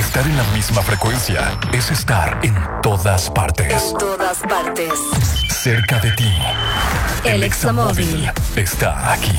Estar en la misma frecuencia es estar en todas partes. En todas partes. Cerca de ti. El Examóvil está aquí.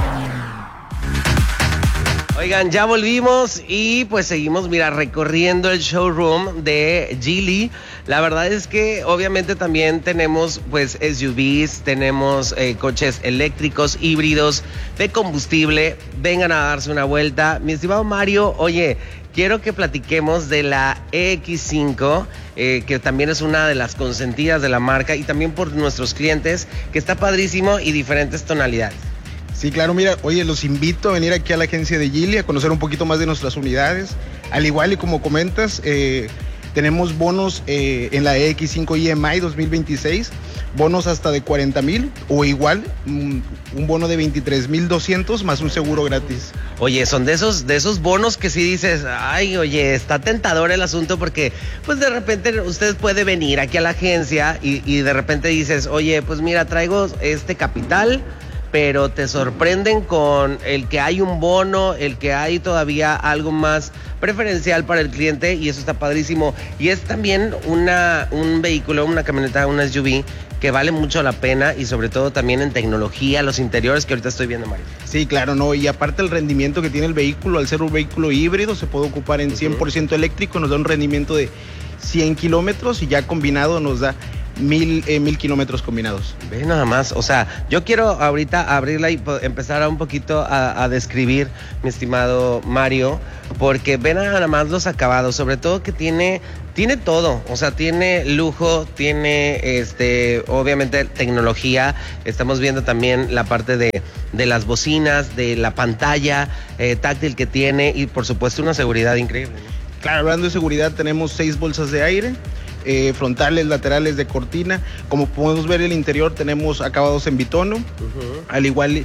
Oigan, ya volvimos y pues seguimos, recorriendo el showroom de Geely. La verdad es que obviamente también tenemos pues SUVs, tenemos coches eléctricos, híbridos, de combustible. Vengan a darse una vuelta. Mi estimado Mario, oye, quiero que platiquemos de la EX5, que también es una de las consentidas de la marca y también por nuestros clientes, que está padrísimo y diferentes tonalidades. Sí, claro, mira, oye, los invito a venir aquí a la agencia de Geely a conocer un poquito más de nuestras unidades. Al igual y como comentas, tenemos bonos en la EX5 EMI 2026, bonos hasta de 40,000 o igual un bono de 23,200 más un seguro gratis. Oye, son de esos bonos que si dices, ay, oye, está tentador el asunto porque pues de repente usted puede venir aquí a la agencia y de repente dices, oye, pues mira, traigo este capital, pero te sorprenden con el que hay un bono, el que hay todavía algo más preferencial para el cliente y eso está padrísimo. Y es también un vehículo, una camioneta, una SUV que vale mucho la pena y sobre todo también en tecnología, los interiores que ahorita estoy viendo, Mario. Sí, claro, no, y aparte el rendimiento que tiene el vehículo, al ser un vehículo híbrido, se puede ocupar en 100% eléctrico, nos da un rendimiento de 100 kilómetros y ya combinado nos da 1,000 kilómetros combinados. Ve nada más, o sea, yo quiero ahorita abrirla y empezar un poquito a describir, mi estimado Mario, porque ven nada más los acabados, sobre todo que tiene todo, o sea, tiene lujo, tiene obviamente tecnología. Estamos viendo también la parte de las bocinas, de la pantalla táctil que tiene y por supuesto una seguridad increíble, ¿no? Claro, hablando de seguridad, tenemos 6 bolsas de aire, frontales, laterales de cortina. Como podemos ver el interior, tenemos acabados en bitono, al igual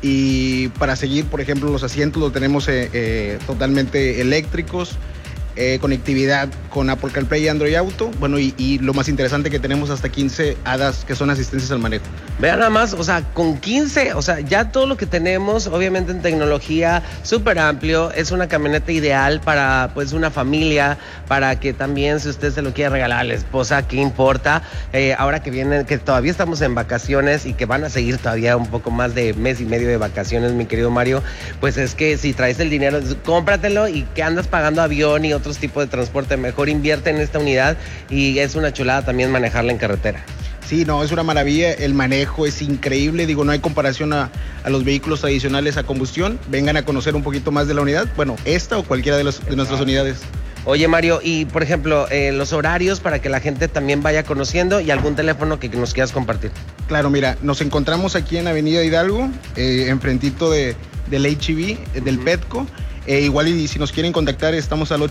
y para seguir, por ejemplo, los asientos los tenemos totalmente eléctricos, conectividad con Apple CarPlay y Android Auto. Bueno, y lo más interesante que tenemos hasta 15 ADAS, que son asistencias al manejo. Vean nada más, o sea, con 15, o sea, ya todo lo que tenemos, obviamente en tecnología, súper amplio. Es una camioneta ideal para, pues, una familia, para que también, si usted se lo quiere regalar a la esposa, ¿qué importa? Ahora que vienen, que todavía estamos en vacaciones y que van a seguir todavía un poco más de mes y medio de vacaciones, mi querido Mario, pues es que si traes el dinero, cómpratelo y que andas pagando avión y otros tipos de transporte, mejor invierte en esta unidad y es una chulada también manejarla en carretera. Sí, no, es una maravilla, el manejo es increíble, digo, no hay comparación a los vehículos tradicionales a combustión. Vengan a conocer un poquito más de la unidad, bueno, esta o cualquiera de nuestras unidades. Oye, Mario, y por ejemplo, los horarios para que la gente también vaya conociendo y algún teléfono que nos quieras compartir. Claro, mira, nos encontramos aquí en Avenida Hidalgo, enfrentito del H-E-B, del Petco. Igual y si nos quieren contactar, estamos al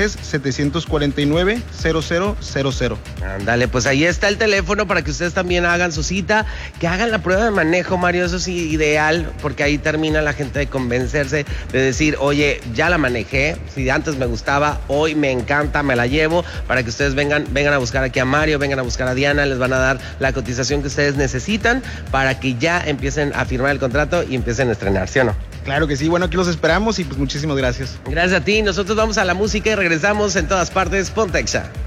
833-749-0000. Ándale, pues ahí está el teléfono para que ustedes también hagan su cita, que hagan la prueba de manejo, Mario. Eso sí, ideal, porque ahí termina la gente de convencerse, de decir, oye, ya la manejé, si antes me gustaba, hoy me encanta, me la llevo, para que ustedes vengan a buscar aquí a Mario, vengan a buscar a Diana, les van a dar la cotización que ustedes necesitan para que ya empiecen a firmar el contrato y empiecen a estrenar, ¿sí o no? Claro que sí, bueno, aquí los esperamos y pues muchísimas gracias. Gracias a ti, nosotros vamos a la música y regresamos en todas partes. Ponte Exa.